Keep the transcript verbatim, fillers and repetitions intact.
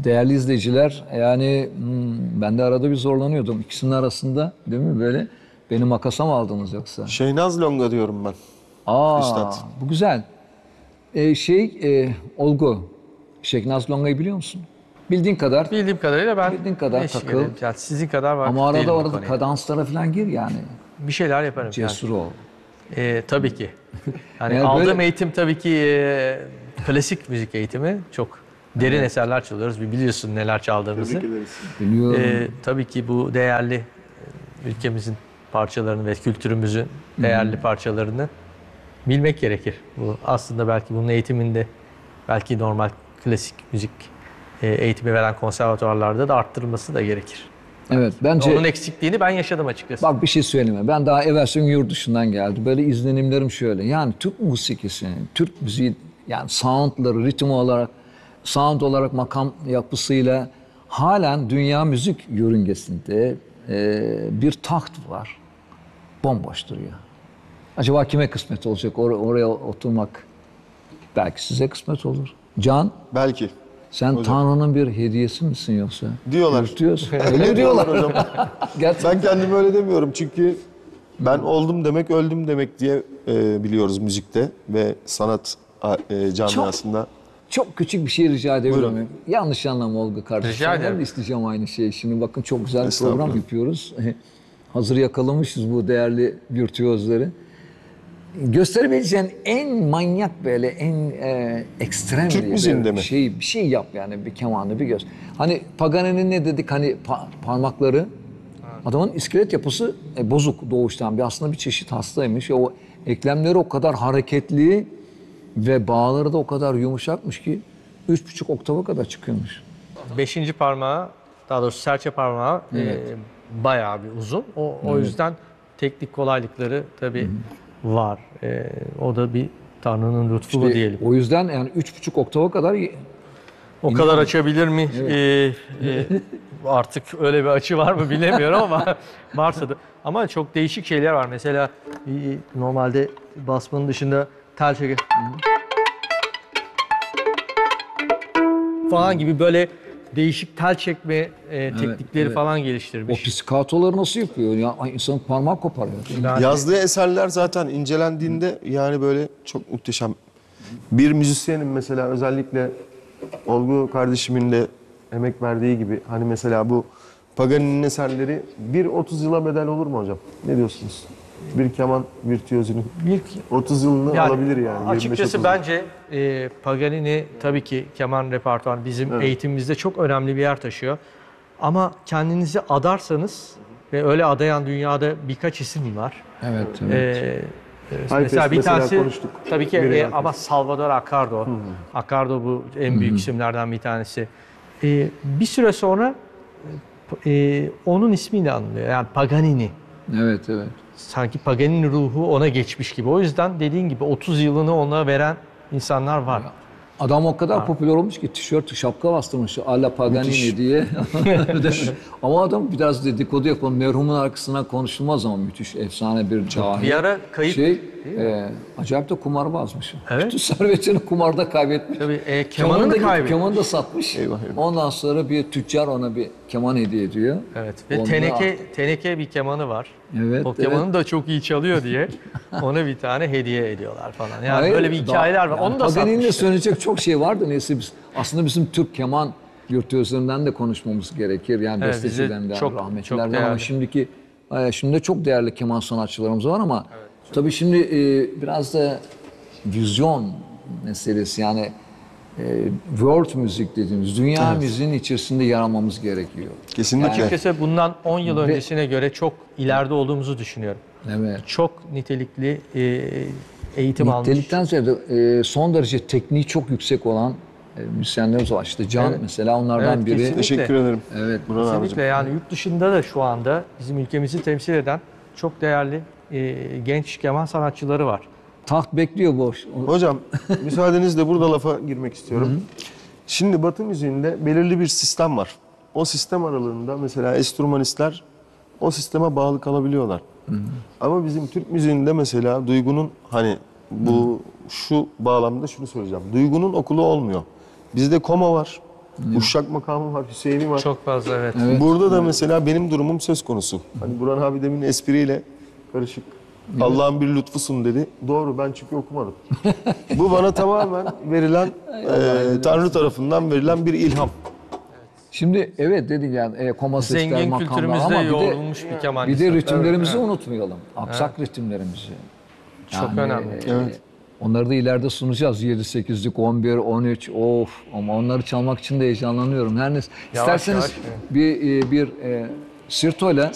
değerli izleyiciler, yani hmm, ben de arada bir zorlanıyordum. İkisinin arasında, değil mi böyle? Beni makasa mı aldınız yoksa? Şeynaz Longa diyorum ben. Aa, Üstad. bu güzel. Ee, şey, e, Olgu, Şehnaz Longa'yı biliyor musun? Bildiğin kadar. Bildiğim kadarıyla ben Bildiğin kadar eşlik takıl. ederim. Yani sizin kadar vakıf Ama arada değilim bu arada konuya. kadanslara falan gir yani. Bir şeyler yaparım. Cesur ol. Yani. Ee, tabii ki. Yani Yani aldığım böyle- eğitim tabii ki e, klasik müzik eğitimi. Çok derin eserler çalıyoruz. Bir biliyorsun neler çaldığımızı. Tebrik ederiz. Biliyorum. Ee, tabii ki bu değerli e, ülkemizin parçalarını ve kültürümüzün değerli parçalarını bilmek gerekir. Bu aslında belki bunun eğitiminde, belki normal klasik müzik e, eğitimi veren konservatuvarlarda da arttırılması da gerekir. Evet, bence... Onun eksikliğini ben yaşadım açıkçası. Bak bir şey söyleyeyim mi? Ben daha evvelsi gün yurt dışından geldim. Böyle izlenimlerim şöyle. Yani Türk musikisi, Türk müziği, yani soundları, ritim olarak, sound olarak, makam yapısıyla halen dünya müzik yörüngesinde e, bir taht var. Bomboş duruyor. Acaba kime kısmet olacak or- oraya oturmak? Belki size kısmet olur. Can, Belki. sen Tanrı'nın bir hediyesi misin yoksa? Diyorlar. Yürütüyorsun. Öyle mi diyorlar? hocam. Gerçekten. Ben kendimi öyle demiyorum çünkü ben oldum demek öldüm demek diye e, biliyoruz müzikte ve sanat e, camiasında. Çok küçük bir şey rica edebilir Buyurun. miyim? Yanlış anlama Olga kardeşim. Rica Senden ederim. de isteyeceğim aynı şeyi. Şimdi bakın çok güzel bir Estağfurullah. program yapıyoruz. Hazır yakalamışız bu değerli virtüözleri. Gösterebileceğin en manyak böyle, en e, ekstrem Türk bir- müziğinde bir mi? şey, bir şey yap yani, bir kemanı bir göz. Hani Pagani'nin ne dedik, hani pa- parmakları, adamın iskelet yapısı e, bozuk doğuştan, bir aslında bir çeşit hastaymış. O eklemleri o kadar hareketli ve bağları da o kadar yumuşakmış ki üç buçuk oktava kadar çıkıyormuş. Beşinci parmağı, daha doğrusu serçe parmağı Evet. e, bayağı bir uzun. O, o yüzden teknik kolaylıkları tabii var. E, o da bir Tanrı'nın lütfu mu diyelim. O yüzden yani üç buçuk oktava kadar O kadar açabilir mi? E, e, artık öyle bir açı var mı bilemiyorum ama varsa da. Ama çok değişik şeyler var. Mesela e, normalde basmanın dışında tel çeker falan gibi böyle değişik tel çekme e, teknikleri evet. falan o geliştirmiş. piskatoları nasıl yapıyor? Ya ay, insanın parmağı koparıyor. Yani Yazdığı eserler zaten incelendiğinde yani böyle çok muhteşem. Bir müzisyenin mesela özellikle Olgu kardeşimin de emek verdiği gibi hani mesela bu Pagani'nin eserleri bir otuz yıla bedel olur mu hocam? Ne diyorsunuz? Bir keman virtüözünün bir otuz yılını Yani alabilir yani. açıkçası yirmi beş otuz. bence e, Paganini tabii ki keman repertuarı bizim Evet. eğitimimizde çok önemli bir yer taşıyor. Ama kendinizi adarsanız ve öyle adayan dünyada birkaç isim var. Evet, evet. Ee, Hayfes mesela bir mesela tanesi konuştuk. tabii ki Biri e, Hayfes. ama Salvador Accardo. Accardo bu en büyük isimlerden bir tanesi. Ee, bir süre sonra e, onun ismiyle anılıyor. Yani Paganini. Evet, evet. Sanki Paganini ruhu ona geçmiş gibi. O yüzden dediğin gibi otuz yılını ona veren insanlar var. Adam o kadar popüler olmuş ki tişört, şapka bastırmış Alla Paganini diye. Ama adam biraz dedikodu yapalım. Merhumun arkasından konuşulmaz ama müthiş, efsane bir cahil. Bir ara kayıp Şey, e, acayip de kumarbazmış. Evet. Bütün servetini kumarda kaybetmiş. Tabii e, kemanını da, kaybetmiş. kemanı da satmış. Eyvah, eyvah. Ondan sonra bir tüccar ona bir keman hediye ediyor. Evet. Ve Onda- teneke teneke bir kemanı var. Evet, O kemanı da çok iyi çalıyor diye ona bir tane hediye ediyorlar falan. Yani Hayır, böyle bir hikayeler var. daha- Onu yani da Paganini'yle satmışlar. söyleyecek çok şey vardı. Neyse biz aslında bizim Türk keman virtüözlerinden de konuşmamız gerekir. Yani Evet, bestecilerinden, bize çok- rahmetlilerden çok ama değerli. şimdiki e, şimdi de çok değerli keman sanatçılarımız var ama tabii şimdi e, biraz da vizyon meselesi, yani e, world müzik dediğimiz dünya müziğinin içerisinde yer almamız gerekiyor. Kesinlikle. Açıkçası bundan on yıl Ve- öncesine göre çok ileride olduğumuzu düşünüyorum. Evet. Çok nitelikli e, eğitim almış. Nitelikten ziyade e, son derece tekniği çok yüksek olan e, müzisyenlerimiz var. İşte Can Evet. mesela onlardan Evet, biri. kesinlikle. Teşekkür ederim. Evet. Burhan abicim. Kesinlikle, yani yurt dışında da şu anda bizim ülkemizi temsil eden çok değerli e, genç keman sanatçıları var. Taht bekliyor boş. O- Hocam müsaadenizle burada lafa girmek istiyorum. Şimdi Batı müziğinde belirli bir sistem var. O sistem aralığında mesela enstrümanistler o sisteme bağlı kalabiliyorlar. Ama bizim Türk müziğinde mesela duygunun hani bu şu bağlamda şunu söyleyeceğim. Duygunun okulu olmuyor. Bizde koma var, Uşak makamı var, Hüseyin'i var. Çok fazla evet. Evet. Burada da mesela benim durumum söz konusu. Hani Burhan abi demin espriyle karışık. Allah'ın bir lütfusun dedi. Doğru, ben çünkü okumadım. Bu bana tamamen verilen, e, Tanrı tarafından verilen bir ilham. Şimdi evet dedik yani e, koma sesler, Zengin makamlar kültürümüzde ama bir de, yoğrulmuş bir bir kemanist. de ritimlerimizi Evet. unutmayalım. Aksak ritimlerimizi. Çok önemli. e, Evet. Onları da ileride sunacağız. yedi sekizlik, on bir, on üç. Of ama onları çalmak için de heyecanlanıyorum. Her neyse. Yavaş İsterseniz yavaş, evet. bir e, bir e, Sirto ile